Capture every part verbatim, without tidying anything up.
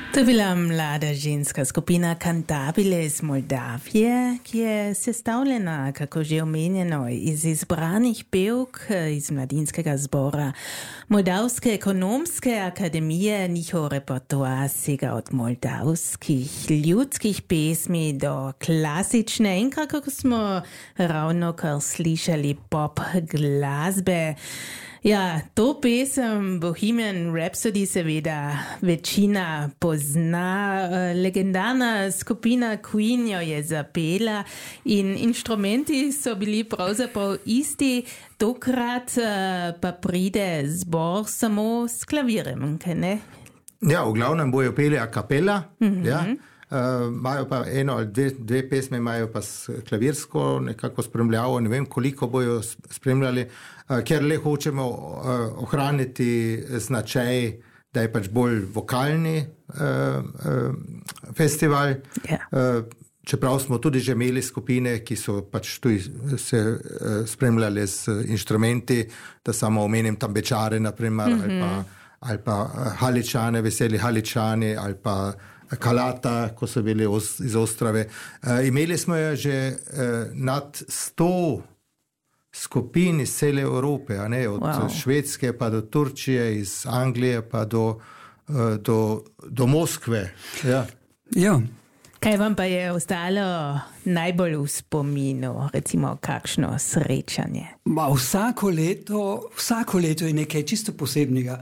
To bila mlada ženska skupina Cantabile iz Moldavije, ki je sestavljena, kako že omenjeno, iz izbranih pevk iz mladinskega zbora Moldavske ekonomske akademije. Njihov repertoar sega od moldavskih ljudskih pesmi do klasične in kako smo ravno kar slišali pop glasbe. Ja, to pesem Bohemian Rhapsody seveda večina pozna. Legendarna skupina Queen jo je zapela in inštrumenti so bili pravzaprav isti. Tokrat pa pride zbor samo s klavirjem, kaj ne? Ja, v glavnem bojo peli a cappella, mm-hmm. ja. Imajo uh, pa eno ali dve, dve pesme, imajo pa klavirsko nekako spremljavo, ne vem koliko bojo spremljali, uh, ker le hočemo uh, ohraniti značaj, da je pač bolj vokalni uh, uh, festival. Yeah. Uh, čeprav smo tudi že imeli skupine, ki so pač tudi se uh, spremljali z inštrumenti, da samo omenim Tambečare, naprimer, mm-hmm. ali pa, ali pa Haličane, Veseli Haličani, ali pa Kalata, ko so bili iz Ostrave. Uh, imeli smo jo že uh, nad sto skupin iz cele Evrope, a ne? Od wow. Švedske pa do Turčije, iz Anglije pa do, uh, do, do Moskve. Ja. Ja. Kaj vam pa je ostalo najbolj v spominu, recimo kakšno srečanje? Ma, vsako leto, vsako leto je nekaj čisto posebnega.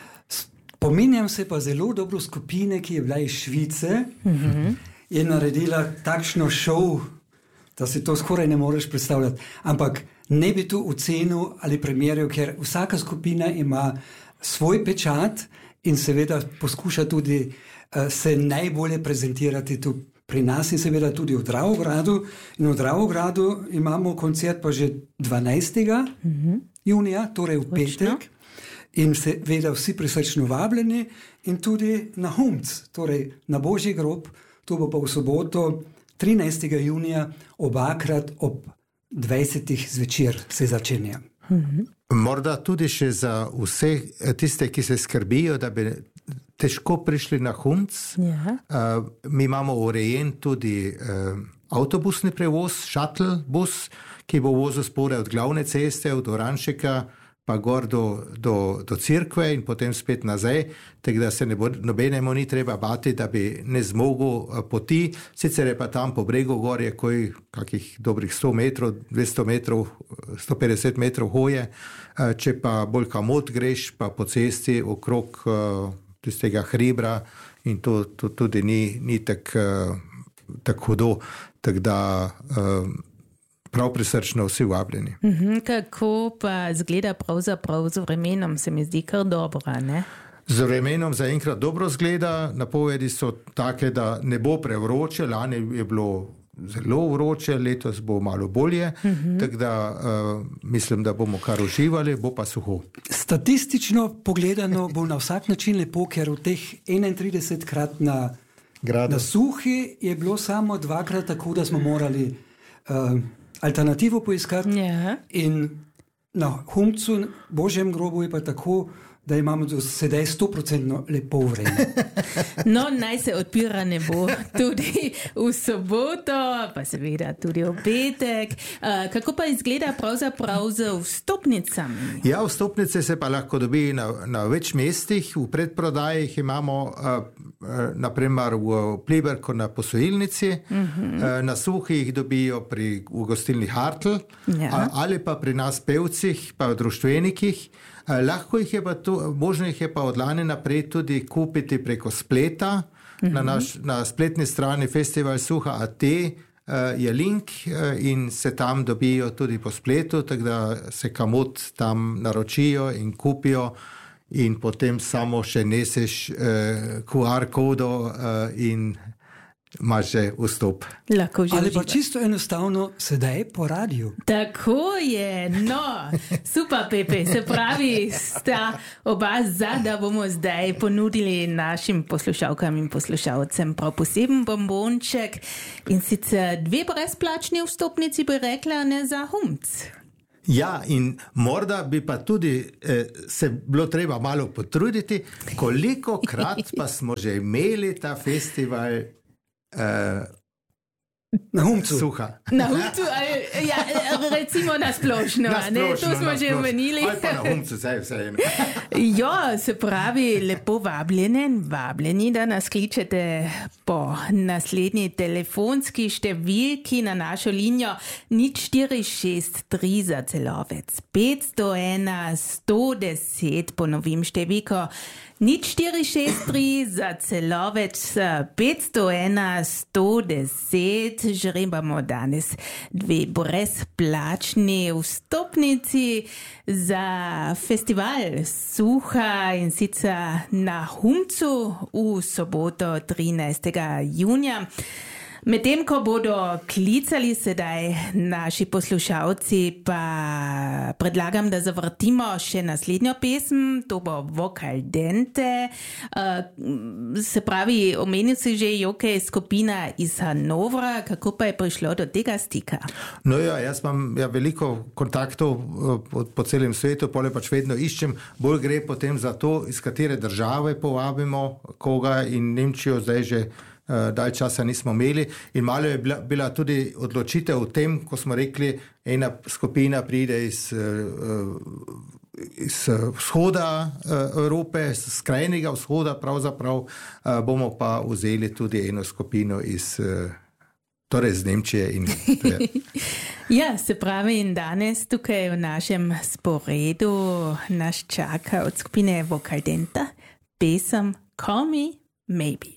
Pominjam se pa zelo dobro skupine, ki je bila iz Švice, mm-hmm. je naredila takšno šov, da si to skoraj ne moreš predstavljati. Ampak ne bi tu ocenil ali primerjal, ker vsaka skupina ima svoj pečat in seveda poskuša tudi uh, se najbolje prezentirati tu pri nas in seveda tudi v Dravogradu. In v Dravogradu imamo koncert pa že dvanajstega Mm-hmm. junija, torej v petek. In seveda vsi prisrčno vabljeni in tudi na Humc, torej na Božji grob, to bo pa v soboto trinajstega junija obakrat ob dvajsetih zvečer se začenja. Mm-hmm. Morda tudi še za vse tiste, ki se skrbijo, da bi težko prišli na Humc. Yeah. Uh, mi imamo urejen tudi uh, avtobusni prevoz, shuttle bus, ki bo vozil spodaj od glavne ceste, od Oranšeka, pa gor do, do, do cirkve in potem spet nazaj, tako da se ne bo, nobenemu ni treba bati, da bi ne zmogel poti. Sicer je pa tam po bregu gor je koj kakih dobrih sto metrov, dvesto metrov, sto petdeset metrov hoje. Če pa bolj kamot greš, pa po cesti okrog tistega hribra in to, to tudi ni, ni tako tak hudo, tako da prav prisrčno vsi vabljeni. Mm-hmm, kako pa zgleda pravzaprav z vremenom, se mi zdi kar dobro, ne? Z vremenom zaenkrat dobro zgleda, napovedi so take, da ne bo prevroče, lani je bilo zelo vroče, letos bo malo bolje, mm-hmm. tako da uh, mislim, da bomo kar uživali, bo pa suho. Statistično pogledano bo na vsak način lepo, ker v teh enaintridesetkrat na, na suhi je bilo samo dvakrat tako, da smo morali uh, alternativo poiskati. Yeah. In na Humcu, Božjem grobu je pa tako, da imamo do sedaj sto procentno lepo vreme. No, naj se odpira nebo tudi v soboto, pa seveda tudi v petek. Uh, kako pa izgleda pravzaprav z vstopnicami? Ja, vstopnice se pa lahko dobi na, na več mestih. V predprodajih imamo uh, naprimer v Pliberku na posojilnici, mm-hmm. uh, na suhi jih dobijo pri, v gostilni Hartl, ja. uh, ali pa pri nas pevcih, pa v društvenikih. Uh, lahko jih je pa tu, možno jih je pa od lani naprej tudi kupiti preko spleta. Mm-hmm. Na, naš, na spletni strani festival suha pika at uh, je link uh, in se tam dobijo tudi po spletu, tako da se kamot tam naročijo in kupijo in potem samo še neseš uh, Q R kodo uh, in imaš že vstop. Ali pa čisto enostavno sedaj po radiju. Tako je, no, super Pepe, se pravi, sta oba za, da bomo zdaj ponudili našim poslušalkam in poslušalcem prav poseben bombonček in sicer dve brezplačni vstopnici bi rekla, ne, za Humc. Ja, in morda bi pa tudi eh, se bilo treba malo potruditi, koliko krat pa smo že imeli ta festival eh, na Humcu. Suha. Na Humcu, ali, ja, recimo na splošno, Na ne, splošno, to smo na že splošno. omenili. Ali pa na Humcu, vse, vse eno. Ja, se pravi, lepo vabljene in vabljeni, da nas kličete po naslednji telefonski številki na našo linijo nič štiri šest tri za Celovec, petsto ena sto deset, ponovim številko, nič štiri šest tri za Celovec, petsto ena sto deset, žrebamo danes dve brezplačni vstopnici za festival Suha in sicer na Humcu v soboto trinajstega junija. Medtem, ko bodo klicali sedaj naši poslušalci, pa predlagam, da zavrtimo še naslednjo pesem, to bo Vokal Dente. Se pravi, omenil si že, Joke, skupina iz Hanovra, kako pa je prišlo do tega stika? No ja, jaz imam ja, veliko kontaktov po, po celem svetu, pole pač vedno iščem, bolj gre potem za to, iz katere države povabimo koga, in Nemčijo zdaj že Uh, dalj časa nismo imeli in malo je bila, bila tudi odločitev v tem, ko smo rekli, ena skupina pride iz, uh, iz vzhoda uh, Evrope, z skrajnega vzhoda pravzaprav, uh, bomo pa vzeli tudi eno skupino iz, uh, torej z Nemčije. In, ja, se pravi, in danes tukaj v našem sporedu nas čaka od skupine Vokal Dente pesem Call Me Maybe.